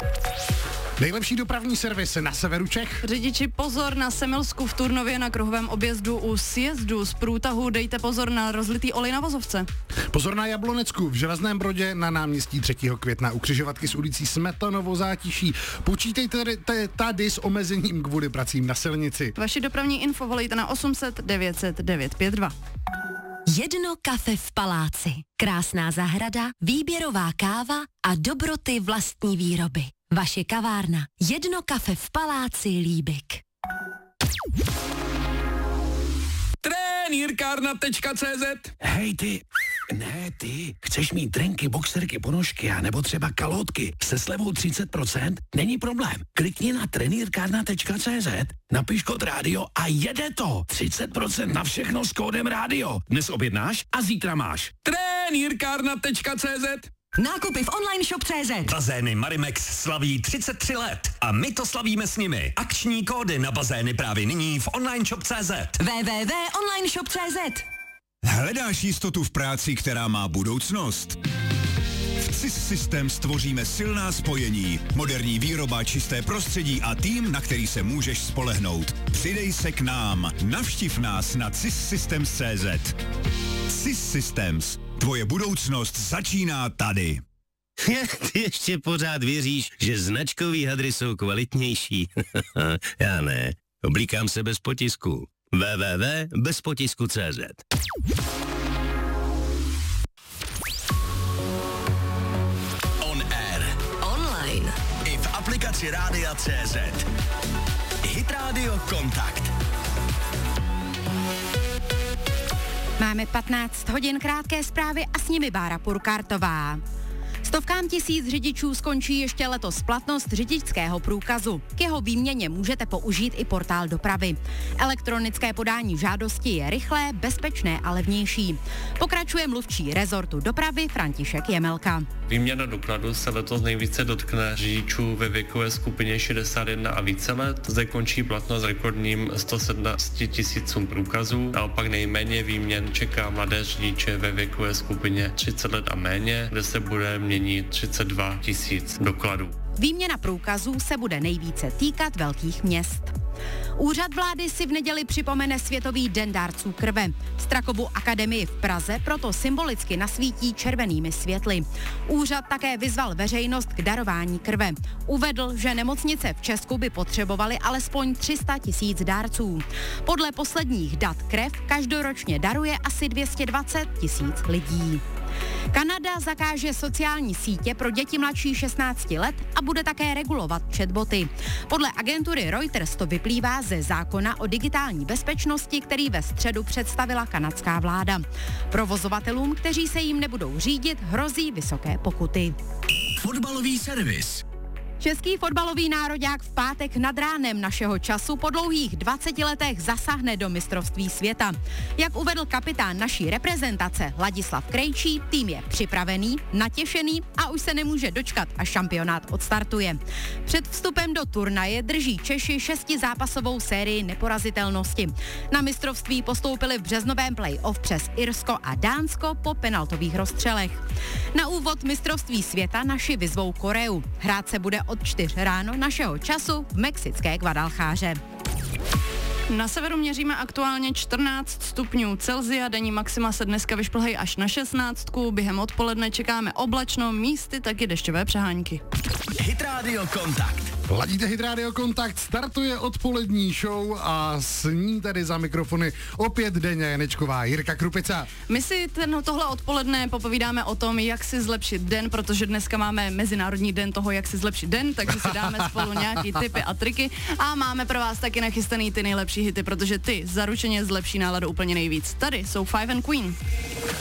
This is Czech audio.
Nejlepší dopravní servis na severu Čech. Řidiči pozor na Semilsku v Turnově na kruhovém objezdu u sjezdu z průtahu, dejte pozor na rozlitý olej na vozovce. Pozor na Jablonecku v Železném Brodě na náměstí 3. května u křižovatky s ulicí Smetanovou Zátiší. Počítejte tady s omezením kvůli pracím na silnici. Vaši dopravní info volejte na 800 900 952. Jedno kafe v paláci. Krásná zahrada, výběrová káva a dobroty vlastní výroby. Vaše kavárna. Jedno kafe v paláci Líbik. Trenýrkárna.cz. Hej ty, ne ty, chceš mít trenky, boxerky, ponožky a nebo třeba kalhotky se slevou 30%? Není problém. Klikni na trenýrkárna.cz, napiš kód rádio a jede to. 30% na všechno s kódem rádio. Dnes objednáš a zítra máš. Trenýrkárna.cz. Nákupy v online shop.cz. Bazény Marimex slaví 33 let a my to slavíme s nimi. Akční kódy na bazény právě nyní v online shop.cz. www.onlineshop.cz. Hledáš jistotu v práci, která má budoucnost? V CIS Systems tvoříme silná spojení, moderní výroba, čisté prostředí a tým, na který se můžeš spolehnout. Přidej se k nám, navštiv nás na CISsystems.cz. CIS Systems. Tvoje budoucnost začíná tady. Ty ještě pořád věříš, že značkový hadry jsou kvalitnější? Já ne. Oblíkám se bez potisku. www.bezpotisku.cz. On air. Online. I v aplikaci Rádia.cz. Hit Radio Kontakt. Máme 15 hodin krátké zprávy a s nimi Bára Purkartová. Stovkám tisíc řidičů skončí ještě letos platnost řidičského průkazu. K jeho výměně můžete použít i portál dopravy. Elektronické podání žádosti je rychlé, bezpečné a levnější. Pokračuje mluvčí rezortu dopravy František Jemelka. Výměna dokladu se letos nejvíce dotkne řidičů ve věkové skupině 61 a více let. Zde končí platnost rekordním 117 tisícům průkazů. Naopak nejméně výměn čeká mladé řidiče ve věkové skupině 30 let a méně, kde se bude měnit 32 tisíc dokladů. Výměna průkazů se bude nejvíce týkat velkých měst. Úřad vlády si v neděli připomene Světový den dárců krve. Strakovu akademii v Praze proto symbolicky nasvítí červenými světly. Úřad také vyzval veřejnost k darování krve. Uvedl, že nemocnice v Česku by potřebovaly alespoň 300 tisíc dárců. Podle posledních dat krev každoročně daruje asi 220 tisíc lidí. Kanada zakáže sociální sítě pro děti mladší 16 let a bude také regulovat chatboty. Podle agentury Reuters to vyplývá ze zákona o digitální bezpečnosti, který ve středu představila kanadská vláda. Provozovatelům, kteří se jim nebudou řídit, hrozí vysoké pokuty. Fotbalový servis. Český fotbalový nároďák v pátek nad ránem našeho času po dlouhých 20 letech zasáhne do mistrovství světa. Jak uvedl kapitán naší reprezentace Ladislav Krejčí, tým je připravený, natěšený a už se nemůže dočkat, až šampionát odstartuje. Před vstupem do turnaje drží Češi 6zápasovou sérii neporazitelnosti. Na mistrovství postoupili v březnovém play-off přes Irsko a Dánsko po penaltových rozstřelech. Na úvod mistrovství světa naši vyzvou Koreu. Hrát se bude od 4 ráno našeho času v mexické Guadaljáře. Na severu měříme aktuálně 14 stupňů Celsia, denní maxima se dneska vyšplhají až na 16, během odpoledne čekáme oblačno, místy taky dešťové přehánky. Hit Radio Kontakt. Ladíte Hit Radio Kontakt, startuje odpolední show a s ní tady za mikrofony opět denně Janečková Jirka Krupica. My si tohle odpoledne popovídáme o tom, jak si zlepšit den, protože dneska máme Mezinárodní den toho, jak si zlepšit den, takže si dáme spolu nějaký tipy a triky a máme pro vás taky nachystaný ty nejlepší hity, protože ty zaručeně zlepší náladu úplně nejvíc. Tady jsou Five and Queen.